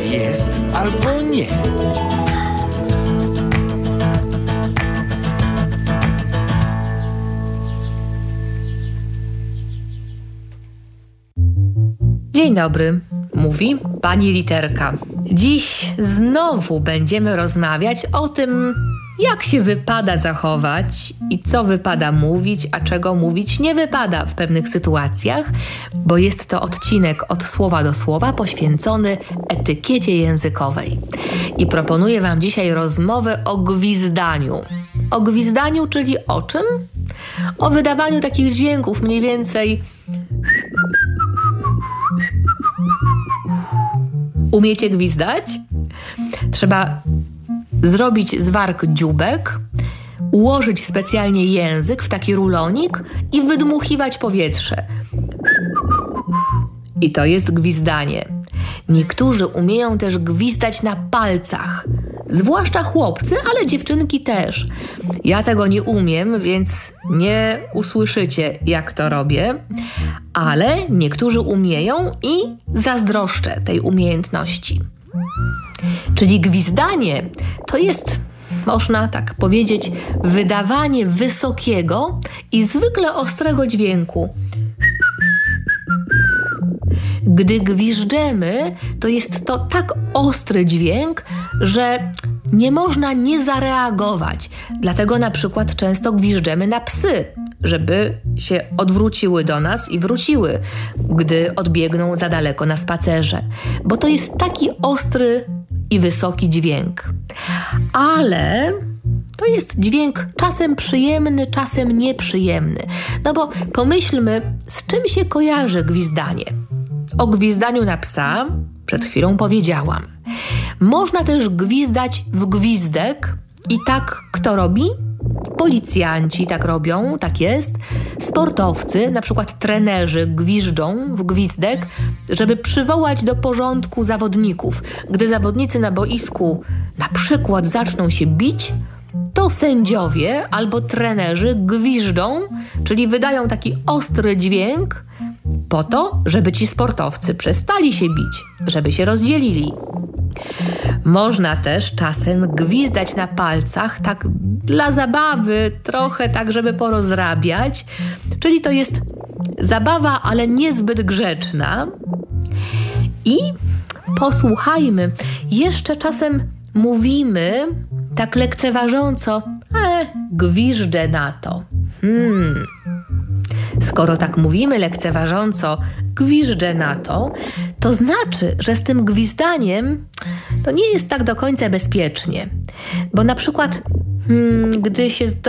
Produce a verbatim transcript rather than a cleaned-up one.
jest albo nie. Dzień dobry, mówi pani Literka. Dziś znowu będziemy rozmawiać o tym, jak się wypada zachować i co wypada mówić, a czego mówić nie wypada w pewnych sytuacjach, bo jest to odcinek od słowa do słowa poświęcony etykiecie językowej. I proponuję wam dzisiaj rozmowę o gwizdaniu. O gwizdaniu, czyli o czym? O wydawaniu takich dźwięków mniej więcej... Umiecie gwizdać? Trzeba zrobić z warg dzióbek, ułożyć specjalnie język w taki rulonik i wydmuchiwać powietrze. I to jest gwizdanie. Niektórzy umieją też gwizdać na palcach. Zwłaszcza chłopcy, ale dziewczynki też. Ja tego nie umiem, więc nie usłyszycie, jak to robię. Ale niektórzy umieją i zazdroszczę tej umiejętności. Czyli gwizdanie to jest, można tak powiedzieć, wydawanie wysokiego i zwykle ostrego dźwięku. Gdy gwiżdżemy, to jest to tak ostry dźwięk, że nie można nie zareagować. Dlatego na przykład często gwiżdżemy na psy, żeby się odwróciły do nas i wróciły, gdy odbiegną za daleko na spacerze. Bo to jest taki ostry i wysoki dźwięk. Ale to jest dźwięk czasem przyjemny, czasem nieprzyjemny. No bo pomyślmy, z czym się kojarzy gwizdanie. O gwizdaniu na psa przed chwilą powiedziałam. Można też gwizdać w gwizdek i tak kto robi? Policjanci tak robią, tak jest. Sportowcy, na przykład trenerzy gwiżdżą w gwizdek, żeby przywołać do porządku zawodników. Gdy zawodnicy na boisku na przykład zaczną się bić, to sędziowie albo trenerzy gwiżdżą, czyli wydają taki ostry dźwięk po to, żeby ci sportowcy przestali się bić, żeby się rozdzielili. Można też czasem gwizdać na palcach, tak dla zabawy, trochę tak, żeby porozrabiać. Czyli to jest zabawa, ale niezbyt grzeczna. I posłuchajmy, jeszcze czasem mówimy tak lekceważąco, e, gwiżdżę na to. Hmm... Skoro tak mówimy lekceważąco, gwiżdżę na to, to znaczy, że z tym gwizdaniem to nie jest tak do końca bezpiecznie. Bo na przykład, hmm, gdy się